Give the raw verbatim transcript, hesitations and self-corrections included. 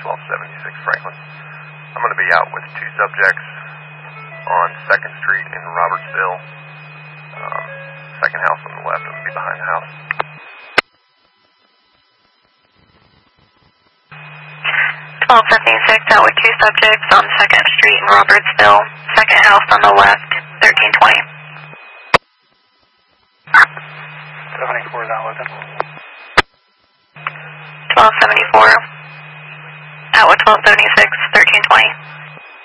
twelve seventy-six Franklin. I'm going to be out with two subjects on second Street in Robertsville. Um, second house on the left, I'm going to be behind the house. twelve seventy-six out with two subjects on second Street in Robertsville. Second house on the left, thirteen twenty. seventy-four is out with it. twelve seventy-four out with twelve seventy-six, thirteen twenty.